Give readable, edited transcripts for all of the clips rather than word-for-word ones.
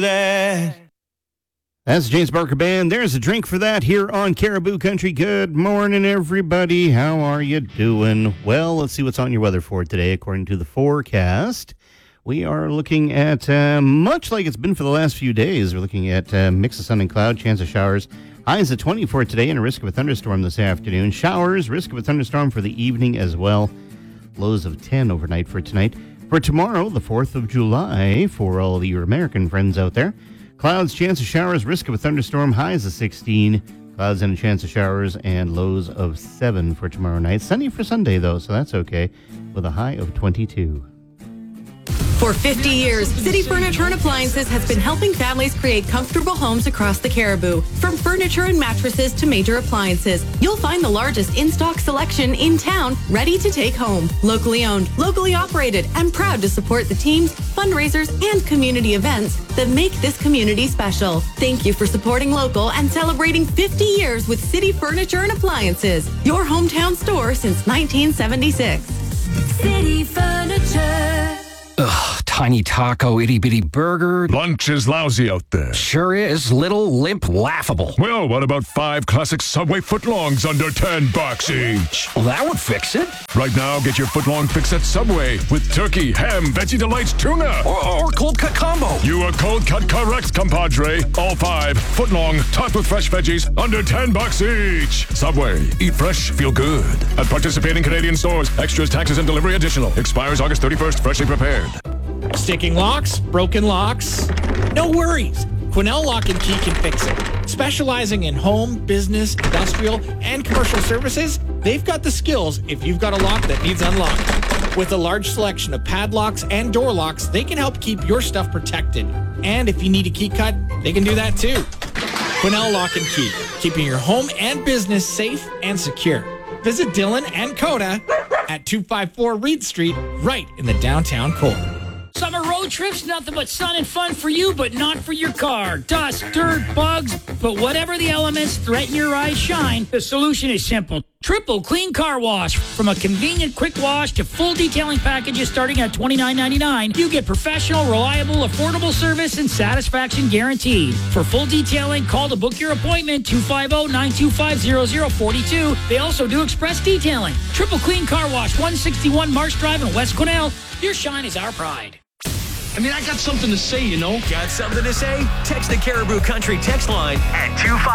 That. That's the James Barker Band. There's a drink for that here on Caribou Country. Good morning, everybody. How are you doing? Well, let's see what's on your weather for today. According to the forecast, we are looking at, much like it's been for the last few days, we're looking at mix of sun and cloud, chance of showers. Highs at 20 for today and a risk of a thunderstorm this afternoon. Showers, risk of a thunderstorm for the evening as well. Lows of 10 overnight for tonight. For tomorrow, the 4th of July, for all of your American friends out there, clouds, chance of showers, risk of a thunderstorm, highs of 16. Clouds and a chance of showers and lows of 7 for tomorrow night. Sunny for Sunday, though, so that's okay, with a high of 22. For 50 years, City Furniture and Appliances has been helping families create comfortable homes across the Caribou. From furniture and mattresses to major appliances, you'll find the largest in-stock selection in town, ready to take home. Locally owned, locally operated, and proud to support the teams, fundraisers, and community events that make this community special. Thank you for supporting local and celebrating 50 years with City Furniture and Appliances, your hometown store since 1976. City Furniture. Ugh, tiny taco, itty-bitty burger. Lunch is lousy out there. Sure is. Little, limp, laughable. Well, what about 5 classic Subway footlongs under $10 each? Well, that would fix it. Right now, get your footlong fix at Subway with turkey, ham, Veggie Delights, tuna. Or cold cut combo. You are cold cut correct, compadre. All 5 footlong, topped with fresh veggies, under $10 each. Subway. Eat fresh, feel good. At participating Canadian stores, extras, taxes, and delivery additional. Expires August 31st, freshly prepared. Sticking locks, broken locks? No worries. Quinnell Lock and Key can fix it. Specializing in home, business, industrial, and commercial services, they've got the skills if you've got a lock that needs unlocked. With a large selection of padlocks and door locks, they can help keep your stuff protected. And if you need a key cut, they can do that too. Quinnell Lock and Key, keeping your home and business safe and secure. Visit Dylan and Coda at 254 Reed Street, right in the downtown core. Summer road trips, nothing but sun and fun for you, but not for your car. Dust, dirt, bugs, but whatever the elements threaten your eyes shine, the solution is simple. Triple Clean Car Wash. From a convenient quick wash to full detailing packages starting at $29.99, you get professional, reliable, affordable service and satisfaction guaranteed. For full detailing, call to book your appointment, 250-925-0042. They also do express detailing. Triple Clean Car Wash, 161 Marsh Drive in West Quinnell. Your shine is our pride. I mean, I got something to say, you know. Got something to say? Text the Caribou Country text line at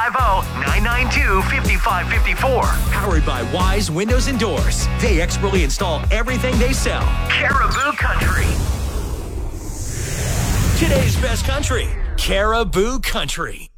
250-992-5554. Powered by Wise Windows and Doors. They expertly install everything they sell. Caribou Country. Today's best country, Caribou Country.